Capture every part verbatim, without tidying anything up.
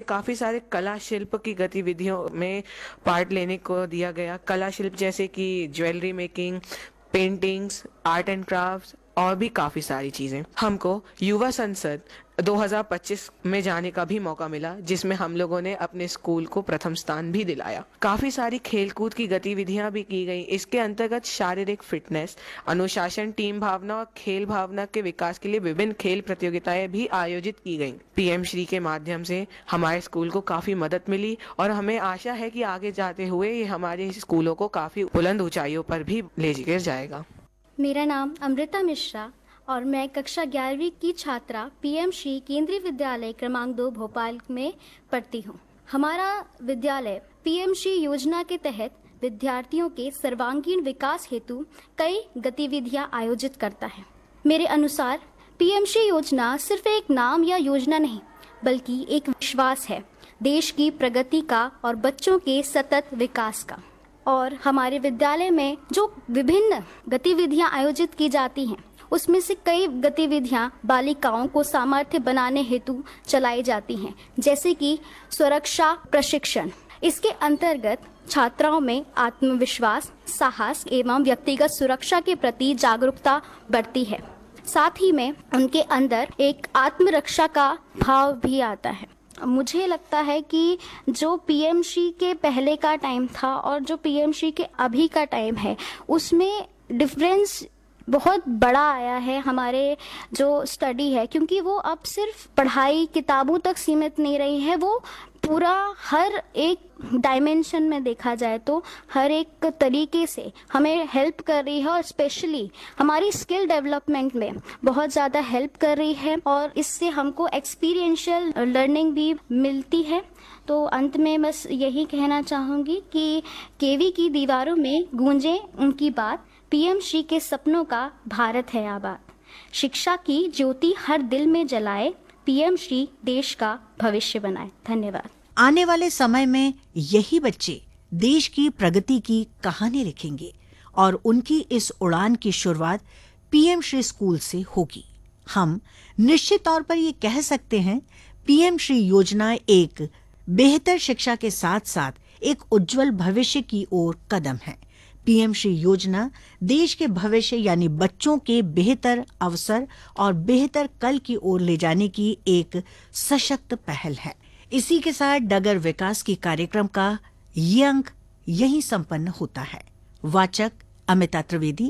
काफ़ी सारे कला शिल्प की गतिविधियों में पार्ट लेने को दिया गया। कला शिल्प जैसे कि jewellery making, paintings, art and crafts और भी काफ़ी सारी चीज़ें। हमको युवा संसद दो हज़ार पच्चीस में जाने का भी मौका मिला, जिसमें हम लोगों ने अपने स्कूल को प्रथम स्थान भी दिलाया। काफ़ी सारी खेलकूद की गतिविधियां भी की गई। इसके अंतर्गत शारीरिक फिटनेस, अनुशासन, टीम भावना और खेल भावना के विकास के लिए विभिन्न खेल प्रतियोगिताएं भी आयोजित की गई। पीएम श्री के माध्यम से हमारे स्कूल को काफ़ी मदद मिली और हमें आशा है कि आगे जाते हुए ये हमारे स्कूलों को काफ़ी बुलंद ऊंचाइयों पर भी ले जाया जाएगा। मेरा नाम अमृता मिश्रा और मैं कक्षा ग्यारहवीं की छात्रा पीएम श्री केंद्रीय विद्यालय क्रमांक दो भोपाल में पढ़ती हूँ। हमारा विद्यालय पीएम श्री योजना के तहत विद्यार्थियों के सर्वांगीण विकास हेतु कई गतिविधियां आयोजित करता है। मेरे अनुसार पीएम श्री योजना सिर्फ एक नाम या योजना नहीं, बल्कि एक विश्वास है देश की प्रगति का और बच्चों के सतत विकास का। और हमारे विद्यालय में जो विभिन्न गतिविधियां आयोजित की जाती हैं, उसमें से कई गतिविधियां बालिकाओं को सामर्थ्य बनाने हेतु चलाई जाती हैं, जैसे कि सुरक्षा प्रशिक्षण। इसके अंतर्गत छात्राओं में आत्मविश्वास, साहस एवं व्यक्तिगत सुरक्षा के प्रति जागरूकता बढ़ती है। साथ ही में उनके अंदर एक आत्मरक्षा का भाव भी आता है। मुझे लगता है कि जो पीएमश्री के पहले का टाइम था और जो पीएमश्री के अभी का टाइम है, उसमें डिफरेंस बहुत बड़ा आया है। हमारे जो स्टडी है, क्योंकि वो अब सिर्फ पढ़ाई किताबों तक सीमित नहीं रही है, वो पूरा हर एक डायमेंशन में देखा जाए तो हर एक तरीके से हमें हेल्प कर रही है और स्पेशली हमारी स्किल डेवलपमेंट में बहुत ज़्यादा हेल्प कर रही है और इससे हमको एक्सपीरियंशियल लर्निंग भी मिलती है। तो अंत में बस यही कहना चाहूँगी कि केवी की दीवारों में गूंजे उनकी बात, पीएम श्री के सपनों का भारत है आबाद। शिक्षा की ज्योति हर दिल में जलाए, पीएम श्री देश का भविष्य बनाए। धन्यवाद। आने वाले समय में यही बच्चे देश की प्रगति की कहानी लिखेंगे और उनकी इस उड़ान की शुरुआत पीएम श्री स्कूल से होगी। हम निश्चित तौर पर ये कह सकते हैं, पीएम श्री योजना एक बेहतर शिक्षा के साथ साथ एक उज्जवल भविष्य की ओर कदम है। पीएम श्री योजना देश के भविष्य यानी बच्चों के बेहतर अवसर और बेहतर कल की ओर ले जाने की एक सशक्त पहल है। इसी के साथ डगर विकास की कार्यक्रम का ये अंक यहीं संपन्न होता है। वाचक अमिता त्रिवेदी,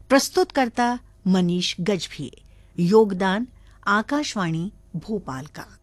प्रस्तुतकर्ता मनीष गजभिये। योगदान आकाशवाणी भोपाल का।